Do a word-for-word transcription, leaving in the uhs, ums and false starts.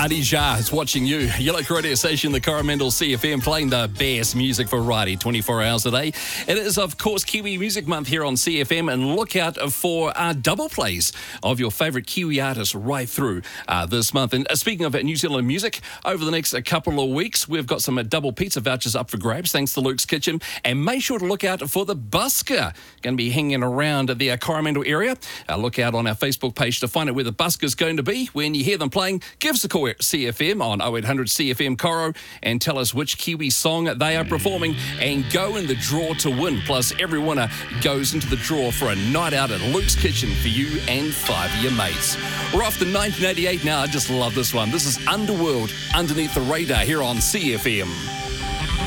Auntie Ja is watching you. Your local radio station, the Coromandel C F M, playing the best music for variety twenty-four hours a day. It is, of course, Kiwi Music Month here on C F M, and look out for uh, double plays of your favourite Kiwi artists right through uh, this month. And uh, speaking of New Zealand music, over the next uh, couple of weeks, we've got some uh, double pizza vouchers up for grabs, thanks to Luke's Kitchen. And make sure to look out for the busker. Going to be hanging around the uh, Coromandel area. Uh, look out on our Facebook page to find out where the busker's going to be. When you hear them playing, give us a call at C F M on oh eight hundred C F M Coro and tell us which Kiwi song they are performing and go in the draw to win. Plus, every winner goes into the draw for a night out at Luke's Kitchen for you and five of your mates. We're off to nineteen eighty-eight now. I just love this one. This is Underworld, Underneath the Radar, here on C F M.